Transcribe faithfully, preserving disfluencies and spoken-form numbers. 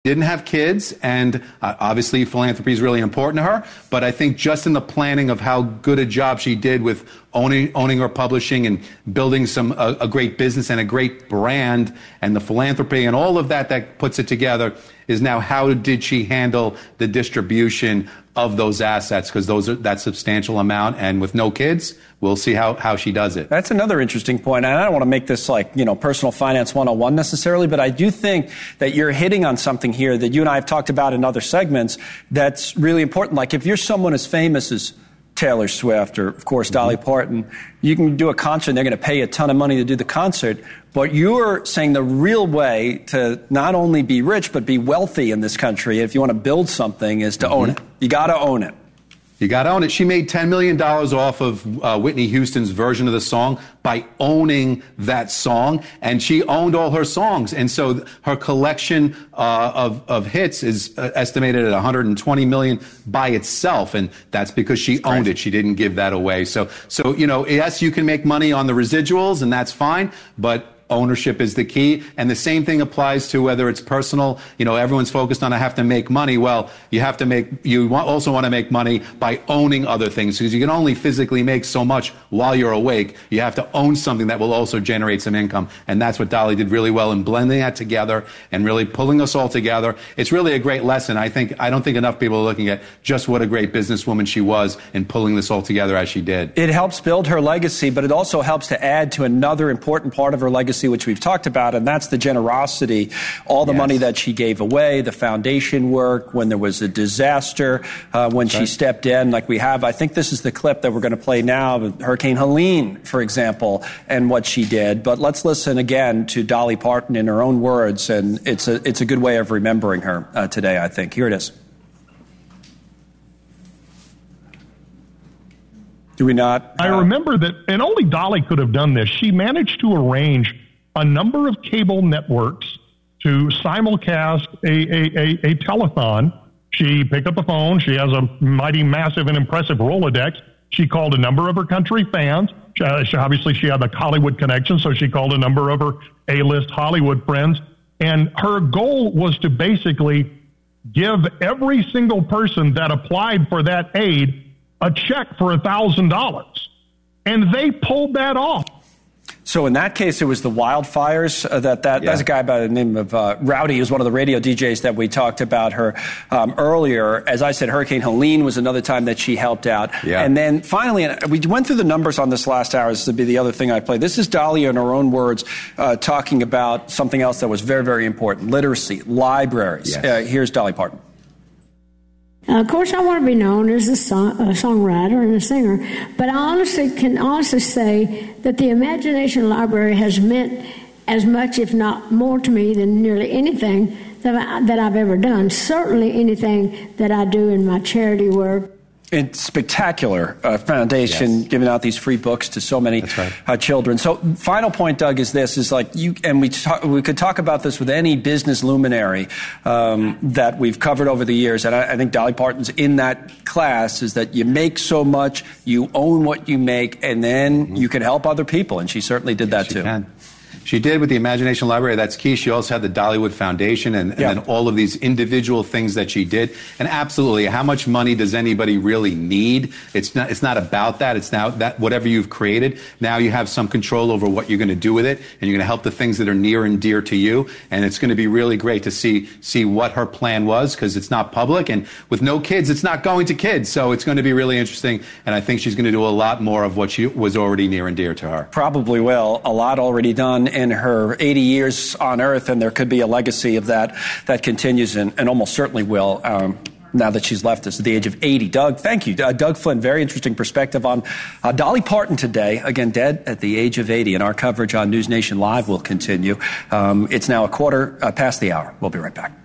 Didn't have kids, and uh, obviously philanthropy is really important to her, but I think just in the planning of how good a job she did with owning owning her publishing and building some a, a great business and a great brand, and the philanthropy and all of that that puts it together, is now how did she handle the distribution of those assets, because those are that substantial amount, and with no kids, we'll see how, how she does it. That's another interesting point, and I don't want to make this like, you know, personal finance one oh one necessarily, but I do think that you're hitting on something here that you and I have talked about in other segments that's really important. Like if you're someone as famous as Taylor Swift or, of course, Dolly mm-hmm. Parton, you can do a concert and they're going to pay you a ton of money to do the concert, but you're saying the real way to not only be rich but be wealthy in this country, if you want to build something, is to mm-hmm. own it. You got to own it. You got to own it. She made ten million dollars off of uh, Whitney Houston's version of the song by owning that song, and she owned all her songs. And so her collection uh, of, of hits is uh, estimated at one hundred twenty million dollars by itself, and that's because she that's owned crazy. it. She didn't give that away. So, so you know, yes, you can make money on the residuals, and that's fine, but ownership is the key. And the same thing applies to whether it's personal. You know, everyone's focused on I have to make money. Well, you have to make, you want, also want to make money by owning other things, because you can only physically make so much while you're awake. You have to own something that will also generate some income. And that's what Dolly did really well in blending that together and really pulling us all together. It's really a great lesson. I think, I don't think enough people are looking at just what a great businesswoman she was in pulling this all together as she did. It helps build her legacy, but it also helps to add to another important part of her legacy, which we've talked about, and that's the generosity, all the yes. money that she gave away, the foundation work, when there was a disaster, uh, when okay. she stepped in, like we have. I think this is the clip that we're going to play now, Hurricane Helene, for example, and what she did. But let's listen again to Dolly Parton in her own words, and it's a, it's a good way of remembering her uh, today, I think. Here it is. Do we not? Uh, I remember that, and only Dolly could have done this. She managed to arrange a number of cable networks to simulcast a, a, a, a telethon. She picked up the phone. She has a mighty massive and impressive Rolodex. She called a number of her country fans. Uh, she, obviously, she had the Hollywood connection, so she called a number of her A-list Hollywood friends. And her goal was to basically give every single person that applied for that aid a check for one thousand dollars. And they pulled that off. So in that case, it was the wildfires uh, that, that, yeah. that's a guy by the name of uh, Rowdy, who's one of the radio D Js that we talked about her um, earlier. As I said, Hurricane Helene was another time that she helped out. Yeah. And then finally, and we went through the numbers on this last hour. This would be the other thing I played. This is Dolly in her own words uh, talking about something else that was very, very important, literacy, libraries. Yes. Uh, here's Dolly Parton. Uh, of course, I want to be known as a, song, a songwriter and a singer, but I honestly can honestly say that the Imagination Library has meant as much, if not more, to me than nearly anything that, I, that I've ever done. Certainly anything that I do in my charity work. It's spectacular uh, foundation yes. giving out these free books to so many right. uh, children. So final point, Doug, is this, is like you, and we talk, we could talk about this with any business luminary um, that we've covered over the years. And I, I think Dolly Parton's in that class, is that you make so much, you own what you make, and then mm-hmm. you can help other people. And she certainly did yes, that too. Can. She did with the Imagination Library. That's key. She also had the Dollywood Foundation and, and yeah. then all of these individual things that she did. And absolutely, how much money does anybody really need? It's not, it's not about that. It's now that whatever you've created, now you have some control over what you're going to do with it, and you're going to help the things that are near and dear to you. And it's going to be really great to see, see what her plan was, because it's not public. And with no kids, it's not going to kids. So it's going to be really interesting. And I think she's going to do a lot more of what she was already near and dear to her. Probably will. A lot already done in her eighty years on Earth, and there could be a legacy of that that continues, and, and almost certainly will um, now that she's left us at the age of eighty. Doug, thank you. Uh, Doug Flynn, very interesting perspective on uh, Dolly Parton today, again, dead at the age of eighty, and our coverage on News Nation Live will continue. Um, it's now a quarter uh, past the hour. We'll be right back.